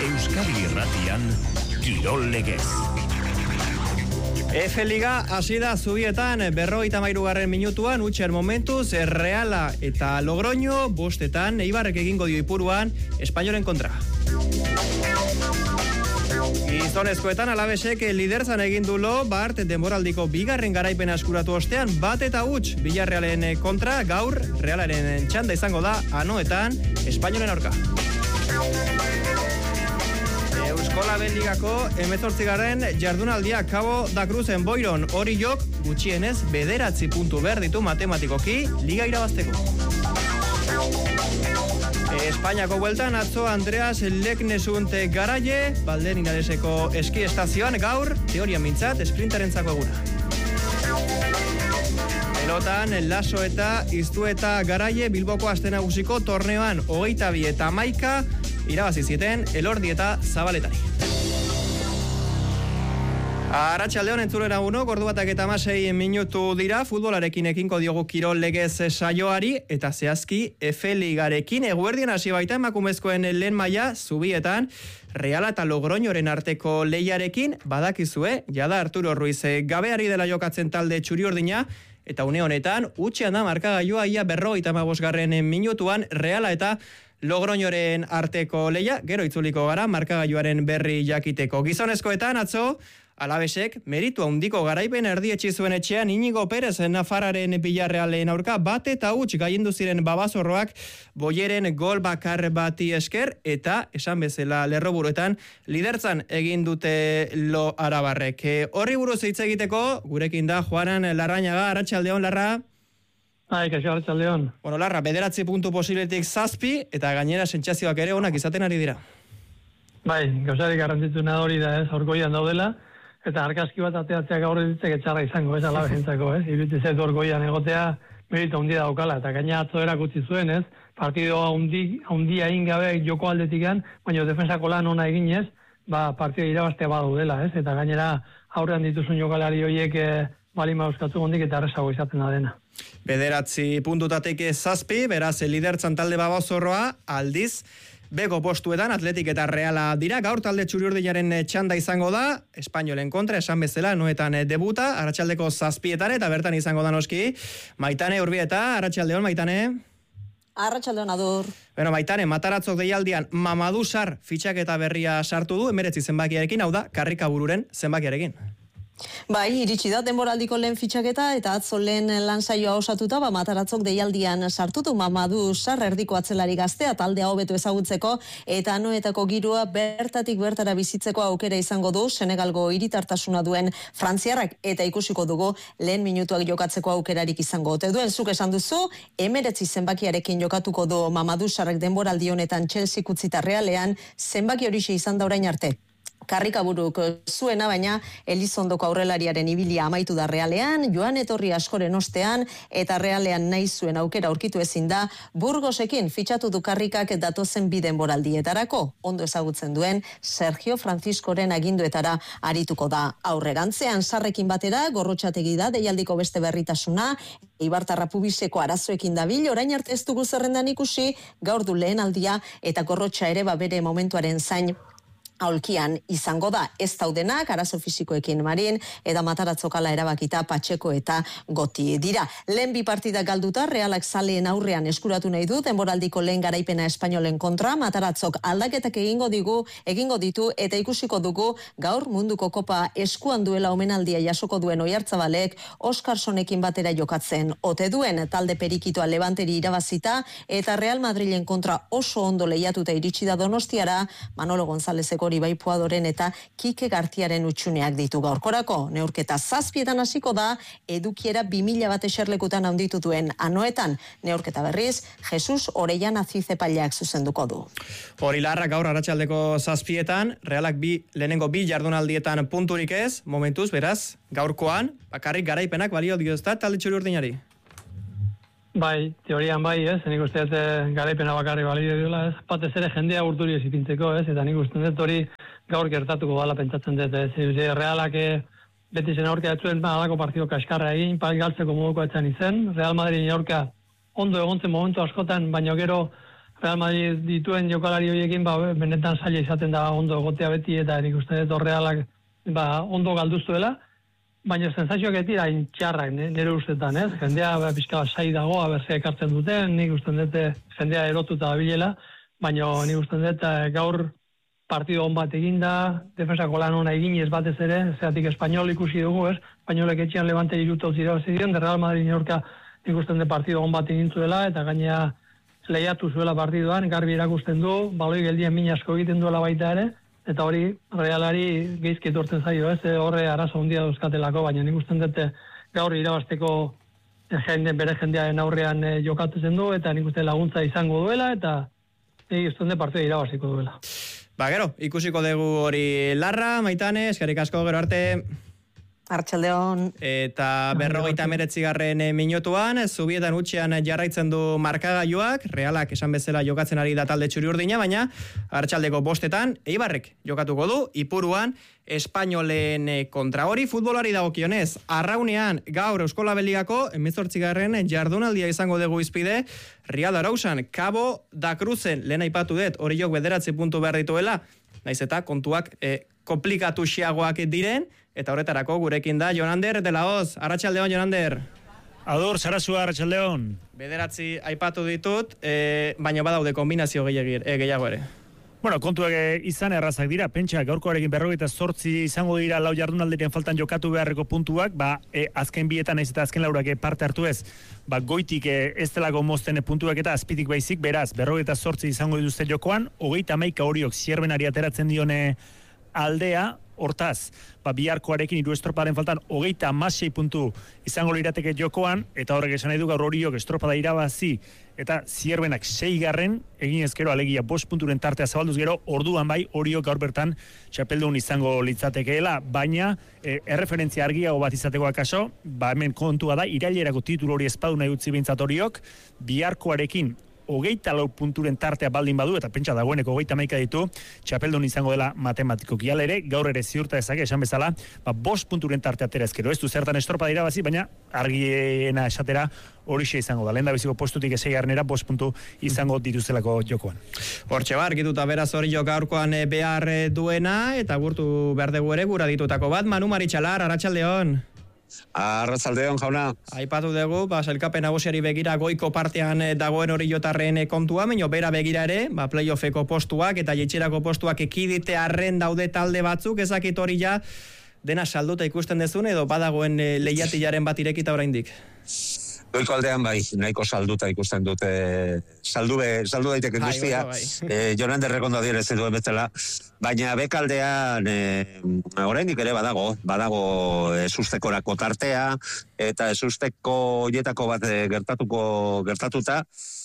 Euskadi Irratian, Kirol Legez. F-Liga hasi da Zubietan 53. minutuan utxer momentuz Reala eta Logroño bostetan Eibarrek egingo dio Ipuruan Espainolen kontra. Gizonezkoetan Alavesek liderzan egin du lo Bart denboraldiko bigarren garaipena eskuratu ostean bat eta huts Villarrealen kontra. Gaur Realaren txanda izango da anoetan Espainolen aurka. Euskola Beligako 18. jardunaldia Cabo da Cruzen Boiron hori jok gutxienez 9 puntu behar ditu matematikoki liga irabazteko. Espainiako bueltan atzo Andreas Leknesunt Garaie Balden Inareseko eski estazioan gaur teoria mintzat esprintarentzako eguna. Pelotan Laso eta Iztueta Garaie Bilboko aste nagusiko torneoan 22 eta 11 irabazi zieten Elordi eta Zabaletari. Arratsaldeon entzulera unok, ordu batak eta 16 minutu dira, futbolarekin ekingo diogu Kirol Legez saioari, eta zehazki F-Ligarekin eguerdian hasi baita emakumezkoen lehen maila Zubietan, Reala eta Logroñoren arteko lehiarekin, badakizue, jada Arturo Ruiz gabeari dela jokatzen talde txuri-urdina, eta une honetan, utxean da markagailua ia 55. minutuan, Reala eta Logroñoren arteko lehia, gero itzuliko gara, markagailuaren berri jakiteko. Gizonezkoetan, atzo, Alavesek meritu handiko garaipen erdietsi zuen etxean Inigo Perez Nafarraren Villarrealen aurka bat eta huts gaiendu ziren babazorroak Boyeren gol bakar bati esker eta esan bezala lerroburuetan lidertzan egin dute lo arabarrek. Horri buruz hitz egiteko gurekin da Juanan Larrañaga. Arratsaldeon, Larra. Kaixo, arratsaldeon. Bueno, Larra, 9 puntu posibletik 7 eta gainera sentsazioak ere onak izaten ari dira. Bai, gauzarik garrantzitsuna hori da, orgoian daudela. Eta argazki bat ateatzeak gaur ditzek etxarra izango, Alabesentzako, Iruditzen zait orgoian egotea merito handia daukala, eta gaina atzo erakutsi zuen, partidoa handia egin gabe joko aldetikan, baina defensako lan ona eginez, partida irabaztea badu dela, eta gainera aurrean dituzun jokalari horiek balima euskatu gondik eta errezago izaten da dena. 9 puntutatik 7, beraz lidertzan talde babazorroa, aldiz, beko postuetan Atletik eta Reala dira. Gaur talde txuri-urdinaren txanda izango da, Espainolen kontra, esan bezala, noetan debuta, arratsaldeko 7 eta bertan izango da noski. Maitane Urbieta, arratsaldeon, Maitane. Arratsaldeon, Adur. Bueno, Maitane, Mataratzok deialdian Mamadou Sarr fitxaketa berria sartu du, 19 zenbakiarekin, hau da, Karrikabururen zenbakiarekin. Bai, iritsi da denboraldiko lehen fitxaketa eta atzo lehen lansaioa osatuta Mataratzok deialdian sartutu Mamadou Sarr erdiko atzelari gaztea taldea hobeto ezagutzeko eta anoetako girua bertatik bertara bizitzeko aukera izango du Senegalgo hiritartasuna duen frantziarrak eta ikusiko dugu lehen minutuak jokatzeko aukerarik izango ote duen. Zuk esan duzu, 19 zenbakiarekin jokatuko du Mamadou Sarrek denboraldi honetan Chelsea kutzita Realean, zenbaki horixe izan da orain arte. Karrikaburuk zuena, baina Elizondoko aurrelariaren ibilia amaitu da Realean, joan etorri askoren ostean, eta Realean nahi zuen aukera aurkitu ezin da, Burgosekin fitxatu du Karrikak datozen bi denboraldietarako, ondo ezagutzen duen Sergio Franciscoren aginduetara arituko da aurrerantzean. Sarrekin batera, Gorrotxategi da deialdiko beste berritasuna, Eibartarra Pubiseko arazoekin dabil, orain arte ez dugu zerrendan ikusi, gaur du lehen aldia, eta Gorrotxa ere bere momentuaren zain aulkian izango da. Ez daudenak, arazo fisikoekin Marin, eta Mataratzokala erabakita Patxeko eta Goti dira. Lehen bi partida galduta, Realak zaleen aurrean eskuratu nahi du, denboraldiko lehen garaipena Espainolen kontra, Mataratzok aldaketak egingo ditu, eta ikusiko dugu, gaur munduko kopa eskuan duela omenaldia jasoko duen Oiartzabalek, Oskarsonekin batera jokatzen ote duen, talde perikitoa Levanteri irabazita, eta Real Madrilen kontra oso ondo lehiatuta iritsi da Donostiara, Manolo Gonzálezeko hori bai Puadoren eta Kike Gartiaren utxuneak ditu gaurkorako. Neurketa 7 hasiko da, edukiera 2000 bat eserlekutan handitu duen anoetan. Neurketa berriz, Jesus Orellana Zizepaileak zuzenduko du. Hori Larra, gaur arratsaldeko 7 Realak lehenengo bi jardunaldietan punturik ez, momentuz, beraz, gaurkoan, bakarrik garaipenak balio diozta talde txuri-urdinari. Bai, teorian bai, nik uste dut garaipena bakarri balio diola, batez ere jendea urturi ez ipintzeko, eta nik uste dut hori gaur gertatuko bala pentsatzen dut, Realak beti zen aurka etzuen alako partido kaskarra egin, galtzeko moduko etzan izen, Real Madrid aurka ondo egontzen momentu askotan, baina gero Real Madrid dituen jokalari horiekin, benetan zaila izaten da ondo egotea beti, eta nik uste dut Realak ondo galduztuela, baina sensazioak ez dira intxarrak, nire ustetan, ez? Jendea pixka sai dago, abertzea ekartzen duten, nik uste dut jendea erotuta dabilela, baina nik uste dut gaur partido on bat eginda, defensako lan ona eginez batez ere, zeatik Espainol ikusi dugu, ez? Espainolek etxean Levante 3-0 irabazi zion, de Real Madrid aurka ikusten de partido on bat egin zuela, eta gainea lehiatu zuela partidoan, garbi erakusten du, baloi geldien min asko egiten duela baita ere, eta hori Realari geizki etortzen zaio, ez? Horre arazo handia dauzkatelako, baina nik usten dute gaur irabasteko bere jendearen aurrean jokatzen du, eta nik uste laguntza izango duela, eta nik usten de partida irabaziko duela. Gero, ikusiko dugu hori Larra, Maitane, eskerrik asko, gero arte. Arratsaldeon. Eta 59. minutuan, zubietan utxean jarraitzen du markagailuak, Realak esan bezala jokatzen ari da talde txuri-urdina, baina arratsaldeko 5etan Eibarrek jokatuko du, Ipuruan, Espainolen kontra hori futbolari dagokionez. Arraunean, gaur Eusko Labeligako 18. jardunaldia izango dugu izpide, Real Arausan, Cabo da Cruzen, lehen aipatu dut, hori jok 9 puntu behar dituela, naiz eta kontuak komplikatu xiagoak diren, eta horretarako gurekin da Jonander de la Hoz. Arratsaldeon, Jonander. Adur, Sarasua, arratsaldeon. 9 aipatu ditut, baina badaude kombinazio gehiago ere. Bueno, kontuak izan errazak dira, pentsa gaurkoarekin 58 izango dira lau jardunaldiren faltan jokatu beharreko puntuak, azken bietan naiz eta azken laurak parte hartu ez, goitik ez delako mozten puntuak eta azpitik baizik, beraz, 58 izango dituzte jokoan, 31 horiok Zierbenari ateratzen dione aldea, hortaz, biharkoarekin 3 estroparen faltan 36 puntu izango lirateke jokoan, eta horrek esan nahi du gaur horiok estropada irabazi, eta Zierbenak 6. egin ezkero alegia 5 punturen tartea zabalduz gero, orduan bai horiok gaur bertan txapeldun izango litzatekeela, baina erreferentzia argiago bat izateko akaso, hemen kontua da, irailerako titulu hori espadu nahi utzi behintzat horiok, biharkoarekin 24 punturen tartea baldin badu, eta pentsa dagoeneko 31 ditu, txapeldun izango dela matematikoki ere, gaur ere ziurta ezake, esan bezala, 5 punturen tartea atera ezkero, ez du zertan estropada irabazi, baina argiena esatera horixe izango da, lehen da biziko postutik 6. 5 puntu izango dituzelako jokoan. Hortxe argituta beraz hori gaurkoan behar duena, eta gurtu behar dugu ere gura ditutako bat, Manu Maritxalar, arratsaldeon. Arratsaldeon, jauna. Aipatu dugu, sailkapen nagusiari begira goiko partean dagoen hori jotarren kontua, baina bera begira ere, playoffeko postuak eta jaitsierako postuak ekidite arren daude talde batzuk, ezakit hori ja dena salduta ikusten dezun edo badagoen lehiatilaren bat irekita oraindik. Goiko aldean bai, nahiko salduta ikusten dute, saldu daiteke guztia, Jonander rekondo adierezen duen bezala, baina bekaldean oraindik ere badago ezustekorako tartea, eta ezusteko horietako bat gertatuta,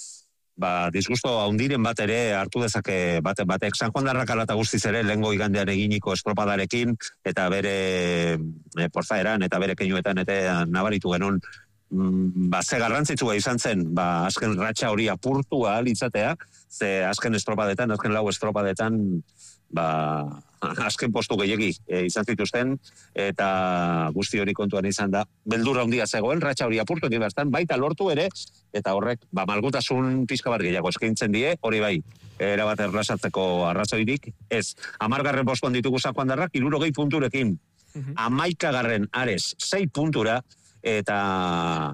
disgusto handiren bat ere hartu dezake batek San Juan Darrak alata guztiz ere lehengo igandean eginiko estropadarekin, eta bere porzaeran eta bere keinuetan eta nabaritu genuen, ze garrantzitsua izan zen, azken ratxa hori apurtua litzatea, ze azken estropadetan, azken lau estropadetan, azken postu gehiegi izan zituzten, eta guzti hori kontuan izan da, beldurra handia zegoen, ratxa hori apurtu egin behaztan, baita lortu ere, eta horrek, malgutasun pixka bat gehiago eskaintzen die, hori bai, erabat erlasatzeko arrazoirik, ez, 10. postuan ditugu San Juan Darrak, 60 punturekin, 11. Ares, 6 puntura, eta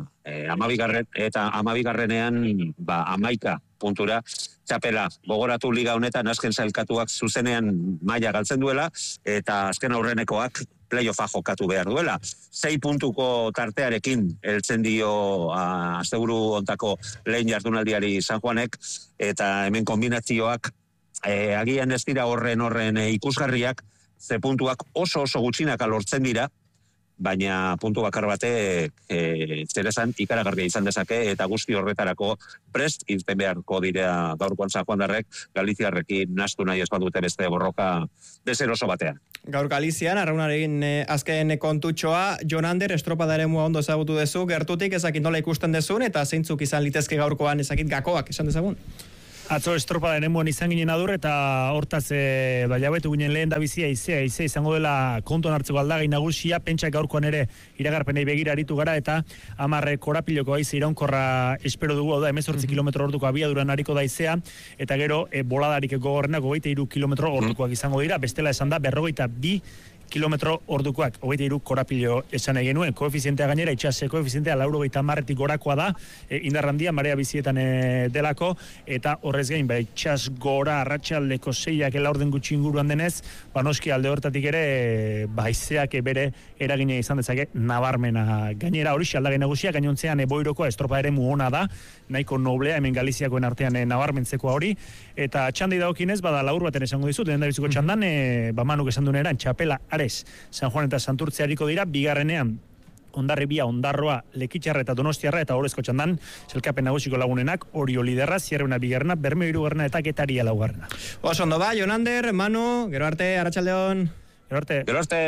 12. 11 puntura, txapela gogoratu liga honetan azken sailkatuak zuzenean maila galtzen duela, eta azken aurrenekoak playoffa jokatu behar duela. 6 puntuko tartearekin heltzen dio asteburu hontako lehen jardunaldiari San Juanek, eta hemen kombinazioak agian ez dira horren ikusgarriak, ze puntuak oso gutxinaka lortzen dira, baina puntu bakar batek zeresan ikaragarria izan dezake, eta guzti horretarako prest irten beharko dira gaurkoan San Juan Darrek, Galiziarrekin nastu nahi ez badute beste borroka deseroso batean. Gaur Galizian, arraunarekin azken kontutxoa, Jonander, estropada mua ondo ezagutu dezu, gertutik ezakit nola ikusten dezun, eta zeintzuk izan litezke gaurkoan ezakit gakoak esan dezagun? Atzo estropada eremuan izan ginen adur eta hortaz jabetu ginen lehen da bizia izea izango dela kontuan hartzeko aldagai nagusia, pentsak gaurkoan ere iragarpenei begira aritu gara eta 10 korapiloko haize iraunkorra espero dugu, hau da 18 kilometro orduko abiaduran ariko da izea eta gero boladarik gogorrenak 23 kilometro ordukoak izango dira, bestela esan da 42 kilometro ordukoak, 23 korapilo esan egin nuen, koefizientea gainera, itxase koefizientea 90 gorakoa da, indarrandia, marea bizietan delako, eta horrez gain, itxas gora, arratsaldeko 6ak laurden gutxi inguruan denez, noski alde hortatik ere, haizeak bere eragina izan dezake nabarmena. Gainera hori aldagai nagusia, gainontzean boirokoa estropa ere muona da, nahiko noblea, hemen Galiziakoen artean nabarmentzekoa hori, eta txandei dagokinez, laur baten esango dizut, lehen da biziko txandan, Manuk esan duen eran, txapela Ares, San Juan eta Santurtze hariko dira, bigarrenean Hondarribia, Ondarroa, Lekitxarra eta Donostiarra eta Orezko txandan, selkapen nagusiko lagunenak, Orio liderra, Zierruna bigarrena, Bermeo hirugarrena eta Getaria laugarrena. Oso ondo ba, Jonander, Manu, gero arte, arratsaldeon. Gero arte. Gero arte.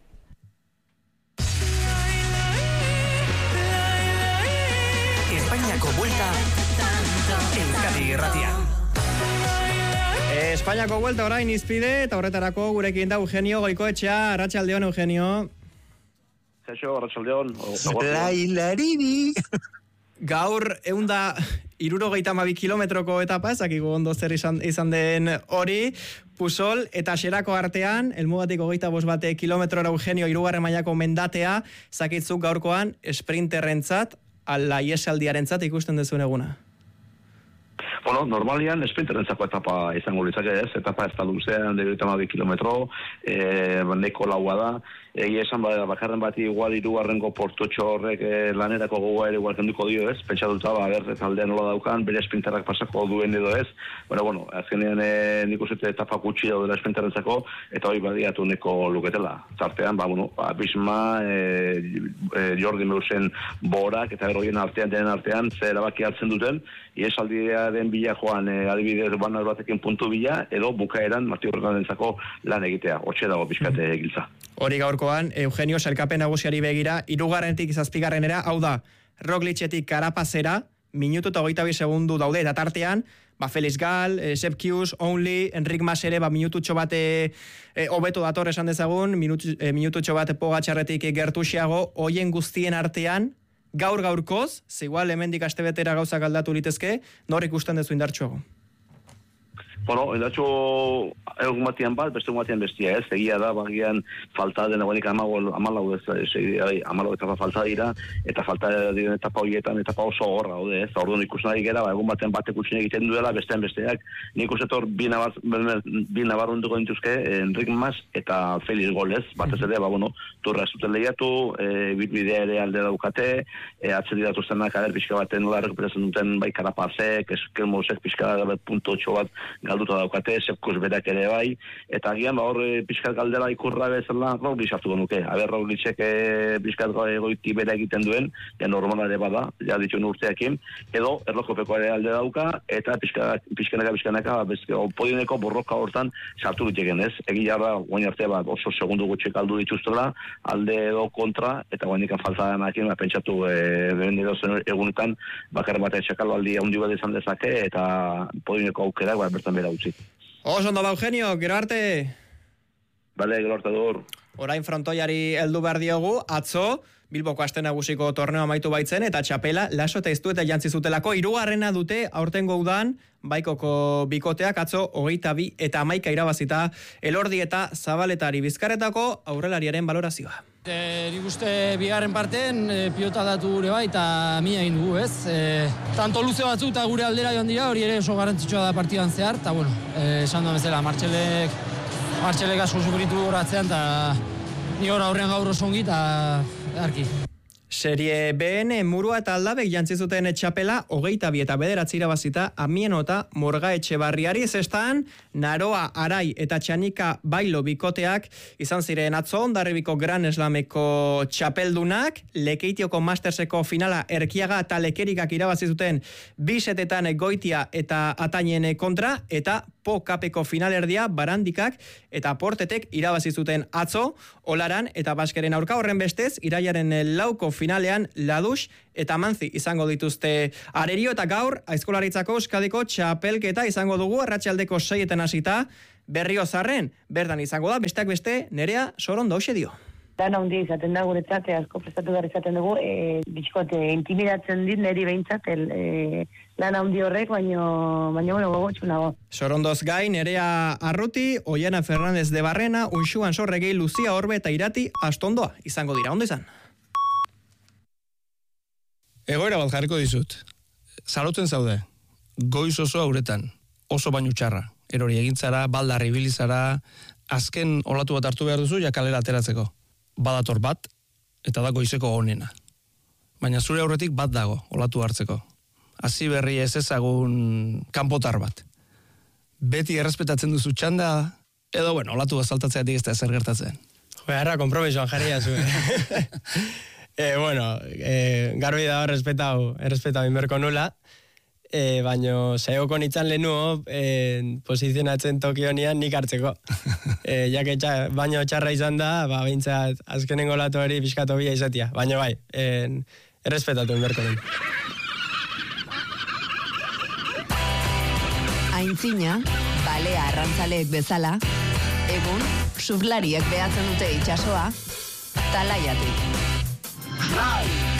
Espainiako Buelta Euskadi Irratian. Espainiako Buelta orain izpide eta horretarako gurekin da Eugenio Goikoetxea. Arratsaldeon, Eugenio. Kaixo, arratsaldeon. Lailarini. Gaur 172 kilometroko etapa, ezakigu ondo zer izan den hori, Pusol eta Xerako artean, helmugatik 25 kilometrora Eugenio hirugarren mailako mendatea, zakitzuk gaurkoan sprinterrentzat, ala iesaldiarentzat ikusten duzuen eguna. Bueno, normalian sprinterentzako etapa izango litzake ez, etapa ez da luzean, 12 kilometro, neko laua da, egia esan bakarren bati igual hirugarrengo portotxo horrek lanerako gogoa ere igual kenduko dio ez, pentsatuta taldean nola daukan, bere sprinterrak pasako duen edo ez, bueno, azkenean nik uste etapa gutxi daudela sprinterentzako, eta hori badiatu neko luketela. Tartean, Bisma, Jordi Meusen borak, eta eroien denen artean, ze erabaki hartzen duten, iesaldiaren bila joan adibidez banar batekin puntu bila, edo bukaeran Marti Horretanentzako lan egitea, hotxe dago pixkate giltza. Hori gaurkoan, Eugenio selkapen nagusiari begira, 3. 7. hau da, Rogliczetik Carapazera, minutu eta 22 segundu daude, eta tartean, Felix Gal, Sepp Kuss, Only, Enric Mas ere, minututxo bate hobeto dator esan dezagun, minututxo bate Pogačarretik gertuxiago, hoien guztien artean, gaurkoz, igual hemendik astebetera gauzak aldatu litezke, nor ikusten dezu indartsuago? Bueno, indartxo egun batian bat, beste egun batian bestia ez, egia da, bagian falta den eguenik 14 etapa falta dira, eta falta diren etapa horietan, etapa oso horra, ez, orduan ikusten ari gera, egun baten batek utxin egiten duela, bestean besteak, nik uste hor bi nabarrunduko dituzke, Enric Mas eta Felix Golez, batez ere, turra ez duten lehiatu, bitbidea ere alde daukate, atzeri datuztenak, pixka baten nola rekuperatzen duten, bai Carapazek, Eskelmosek pixka puntotxo bat galduta daukate, Sepp Kuss berak ere bai, eta agian hor pixkat galdera ikurra bezala Roglic hartuko nuke. Roglicek pixkat goiti bera egiten duen, normala ere bada, ja dituen urteakin, edo erlojopeko ere alde dauka, eta pixkanaka, podineko borroka hortan sartu diteken ez. Egia da, guain arte oso segundu gutxek aldu dituztela, alde edo kontra, eta guainikan falta denakin, pentsatu egunetan, bakar bat etxakalo aldi handi bat izan dezake, eta podineko aukerak, bertan bera utzi. Oso ondo Eugenio, gero arte. Bale, gero arte dur. Orain frontoiari heldu behar diogu, atzo, Bilboko aste nagusiko torneo amaitu baitzen, eta txapela laso eta iztu eta jantzi zutelako, 3. dute aurtengo udan, Baikoko bikoteak atzo 22 eta 11 irabazita Elordi eta Zabaletari Bizkarretako aurrelariaren balorazioa. Nik uste bigarren parten pilota datu gure bai eta mina egin dugu, ez? Tanto luze batzu eta gure aldera joan dira, hori ere oso garrantzitsua da partidan zehar, eta esan duen bezala, Martxelek asko sufritu horatzean, eta ni hor aurrean gaur oso ongi, eta arki. Serie BN Murua eta Aldabek jantzi zuten txapela 22 eta 9 irabazita Amieno eta Morga Etxebarriari, zestan Naroa, Arai eta Txanika Bailo bikoteak izan ziren atzo Hondarribiko Gran Slameko txapeldunak, Lekeitioko Masterseko finala Erkiaga eta Lekerikak irabazi zuten 2 setetan Goitia eta Atainen kontra, eta Po Cupeko finalerdia Barandikak eta Portetek irabazi zuten atzo, Olaran eta Baskeren aurka. Horren bestez, irailaren 4ko finalean Ladux eta Manzi izango dituzte Arerio, eta gaur Aizkolaritzako Euskadiko txapelketa izango dugu arratsaldeko 6etan hasita Berriozarren. Bertan izango da, besteak beste, Nerea Sorondo hoxe dio. Lana handia izaten da guretzat, asko prestatu behar izaten dugu, bitxikot intimidatzen dit niri behintzat lana handi horrek, baina gogotxu nago. Sorondoz gain, Nerea Arruti, Oiana Fernandez de Barrena, Unxuan Sorregei, Lucia Orbe eta Irati Astondoa izango dira. Ondo izan? Egoera bat jarriko dizut. Zalotzen zaude, goiz oso uretan, oso baino txarra. Erori egintzara, baldarri bilizara, azken olatu bat hartu behar duzu, jakalera ateratzeko. Badator bat, eta da goizeko honena. Baina zure aurretik bat dago, olatu hartzeko. Hasi berri ez ezagun kanpotar bat. Beti errespetatzen duzu txanda, edo olatu bazaltatzeatik ez da ezer gertatzen. Erra, kompromisoan jarria zu. Garbi da errespetau inberko nula, baino saioko nintzen lehenuo posizionatzen Tokionian nik hartzeko. Baino txarra izan da, behintzat azkenengo latu hori pixkatu bila izatea. Baina bai, errespetatu inberko nuen. Aintzina, balea arrantzaleek bezala, egun, surflariek behatzen dute itsasoa, Talaiatik.